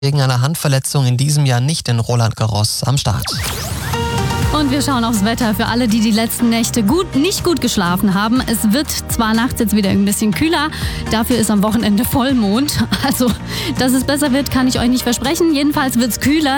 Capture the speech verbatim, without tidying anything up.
wegen einer Handverletzung in diesem Jahr nicht in Roland Garros am Start. Und wir schauen aufs Wetter für alle, die die letzten Nächte gut, nicht gut geschlafen haben. Es wird zwar nachts jetzt wieder ein bisschen kühler, dafür ist am Wochenende Vollmond. Also, dass es besser wird, kann ich euch nicht versprechen. Jedenfalls wird es kühler.